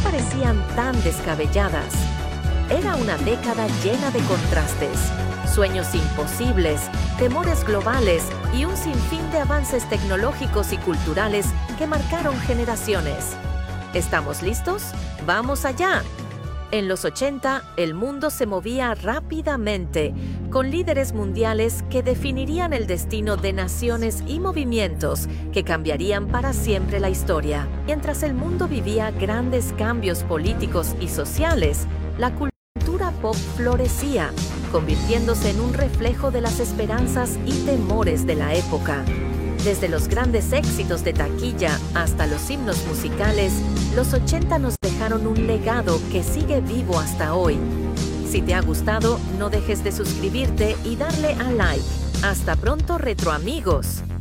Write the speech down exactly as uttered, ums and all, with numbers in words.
parecían tan descabelladas. Era una década llena de contrastes, sueños imposibles, temores globales y un sinfín de avances tecnológicos y culturales que marcaron generaciones. ¿Estamos listos? ¡Vamos allá! En los ochenta, el mundo se movía rápidamente, con líderes mundiales que definirían el destino de naciones y movimientos que cambiarían para siempre la historia. Mientras el mundo vivía grandes cambios políticos y sociales, la cultura pop florecía, convirtiéndose en un reflejo de las esperanzas y temores de la época. Desde los grandes éxitos de taquilla hasta los himnos musicales, los ochenta nos dejaron un legado que sigue vivo hasta hoy. Si te ha gustado, no dejes de suscribirte y darle a like. Hasta pronto, retroamigos.